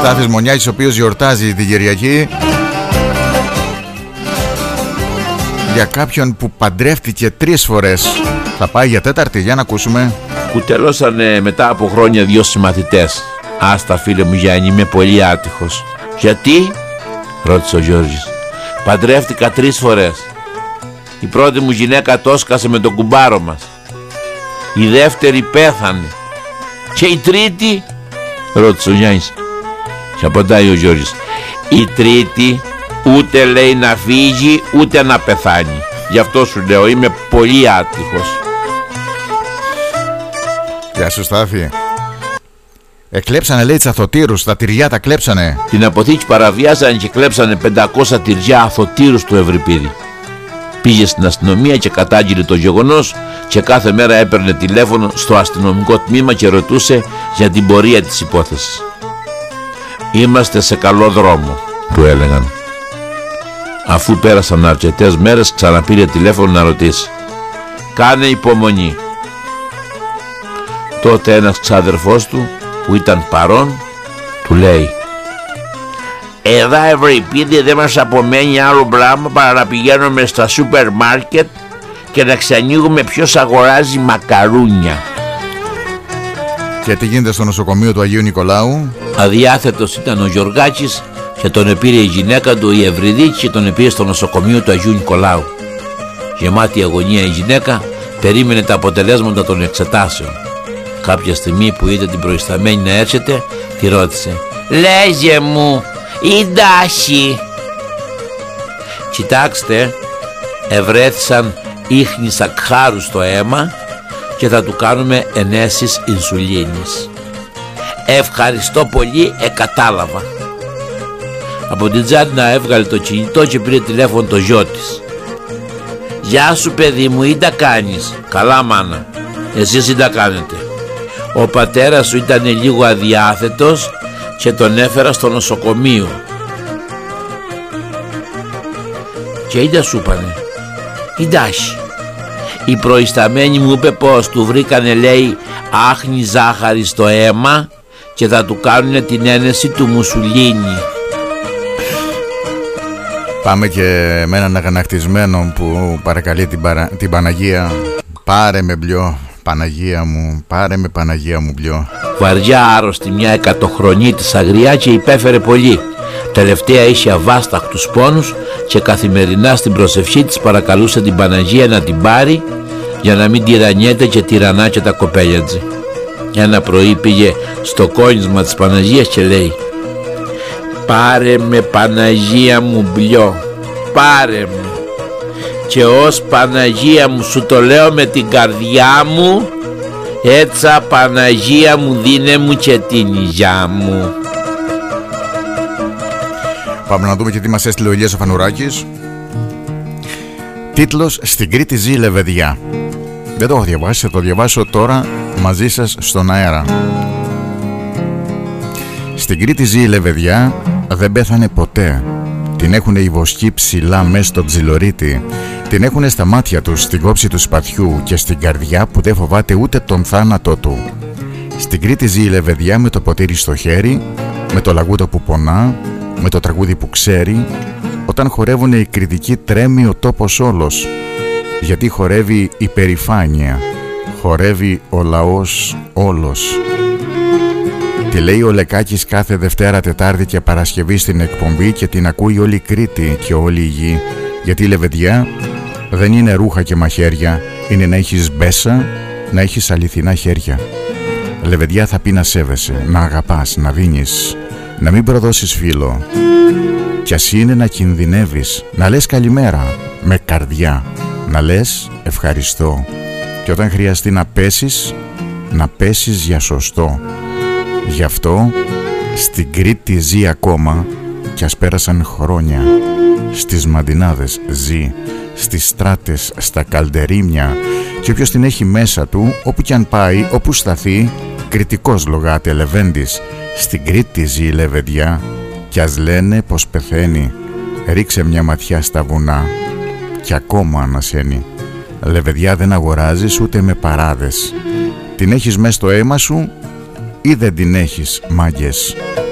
Στάθης Μονιάκης, ο οποίος γιορτάζει την Κυριακή, για κάποιον που παντρεύτηκε 3 φορές. Θα πάει για 4η, για να ακούσουμε. Που τελώσανε μετά από χρόνια 2 συμμαθητές. Άστα φίλε μου Γιάννη, είμαι πολύ άτυχος. Γιατί? Ρώτησε ο Γιώργης. Παντρεύτηκα 3 φορές. Η πρώτη μου γυναίκα το έσκασε με τον κουμπάρο μας. Η δεύτερη πέθανε. Και η τρίτη? Ρώτησε ο Γιάννης. Και απαντάει ο Γιώργης. Η τρίτη ούτε λέει να φύγει ούτε να πεθάνει. Γι' αυτό σου λέω, είμαι πολύ άτυχος. Γεια σου Στάθη. Εκλέψανε λέει τσαθωτήρους, τα τυριά τα κλέψανε. Την αποθήκη παραβιάζανε και κλέψανε 500 τυριά αθωτήρους του Ευρυπίδη. Πήγε στην αστυνομία και κατάγγειλε το γεγονός και κάθε μέρα έπαιρνε τηλέφωνο στο αστυνομικό τμήμα και ρωτούσε για την πορεία της υπόθεσης. Είμαστε σε καλό δρόμο, του έλεγαν. Αφού πέρασαν αρκετές μέρες, ξαναπήρε τηλέφωνο να ρωτήσει. Κάνε υπομονή. Τότε ένας ξάδερφός του που ήταν παρόν του λέει: εδώ Ευρυπίδη δεν μας απομένει άλλο πράγμα παρά να πηγαίνουμε στα σούπερ μάρκετ και να ξανοίγουμε ποιος αγοράζει μακαρούνια. Και τι γίνεται στο νοσοκομείο του Αγίου Νικολάου? Αδιάθετος ήταν ο Γιωργάκης και τον επήρε η γυναίκα του η Ευρυδίκη και τον επήρε στο νοσοκομείο του Αγίου Νικολάου. Γεμάτη αγωνία η γυναίκα περίμενε τα αποτελέσματα των εξετάσεων. Κάποια στιγμή που είδε την προϊσταμένη να έρχεται, τη ρώτησε: λέγε μου, η Ντάση? Κοιτάξτε, ευρέθησαν ίχνη σακχάρου στο αίμα και θα του κάνουμε ενέσεις ινσουλίνης. Ευχαριστώ πολύ, κατάλαβα. Από την Τζάννα έβγαλε το κινητό και πήρε τηλέφωνο το γιο της. Γεια σου παιδί μου, ή τα κάνεις? Καλά μάνα, εσείς ή τα κάνετε? Ο πατέρας σου ήταν λίγο αδιάθετος και τον έφερα στο νοσοκομείο. Και είδα σου είπανε, η Ντάση. Η προϊσταμένη μου είπε πως του βρήκανε λέει άχνη ζάχαρη στο αίμα και θα του κάνουνε την ένεση του Μουσουλίνη. Πάμε και με έναν αγανακτισμένο που παρακαλεί την Παναγία. Πάρε με μπλιό, Παναγία μου, πάρε με Παναγία μου μπλιό. Βαριά άρρωστη μια 100χρονή της αγριά και υπέφερε πολύ. Τελευταία είχε αβάσταχτους πόνους και καθημερινά στην προσευχή της παρακαλούσε την Παναγία να την πάρει για να μην τυραννιέται και τυραννά και τα κοπέλιατζε. Ένα πρωί πήγε στο κόνισμα της Παναγίας και λέει: πάρε με Παναγία μου μπλιό, πάρε με. Και ως Παναγία μου σου το λέω με την καρδιά μου, έτσα Παναγία μου δίνε μου και την υγειά μου. Πάμε να δούμε και τι μας έστειλε ο Ηλίας ο Φανουράκης. Τίτλος: Στην Κρήτη ζει η λεβεδιά. Δεν το έχω διαβάσει, θα το διαβάσω τώρα μαζί σας στον αέρα. Στην Κρήτη ζει η λεβεδιά, δεν πέθανε ποτέ. Την έχουνε οι βοσκοί ψηλά μες στο ψιλορίτη. Την έχουνε στα μάτια τους, στην κόψη του σπαθιού και στην καρδιά που δεν φοβάται ούτε τον θάνατό του. Στην Κρήτη ζει η λεβεδιά με το ποτήρι στο χέρι, με το λαγούτο που πονά, με το τραγούδι που ξέρει. Όταν χορεύουνε οι κριτικοί τρέμει ο τόπος όλος, γιατί χορεύει η περηφάνεια, χορεύει ο λαός όλος. Τη λέει ο Λεκάκης κάθε Δευτέρα, Τετάρτη και Παρασκευή στην εκπομπή και την ακούει όλη η Κρήτη και όλη η γη, γιατί η λεβεδιά δεν είναι ρούχα και μαχαίρια, είναι να έχεις μπέσα, να έχεις αληθινά χέρια. Λεβεδιά θα πει να σέβεσαι, να αγαπάς, να δίνεις, να μην προδώσεις φίλο, κι ας είναι να κινδυνεύεις, να λες καλημέρα με καρδιά, να λες ευχαριστώ, και όταν χρειαστεί να πέσεις για σωστό. Γι' αυτό στην Κρήτη ζει ακόμα, κι ας πέρασαν χρόνια. Στις Μαντινάδες ζει, στις στράτες, στα καλντερίμια, και όποιος την έχει μέσα του, όπου κι αν πάει, όπου σταθεί, κριτικός λογάται Λεβέντης. Στην Κρήτη ζει η λεβεδιά, κι ας λένε πως πεθαίνει, ρίξε μια ματιά στα βουνά κι ακόμα ανασένει. Λεβεδιά δεν αγοράζεις ούτε με παράδες. Την έχεις μες στο αίμα σου ή δεν την έχεις, μάγκες?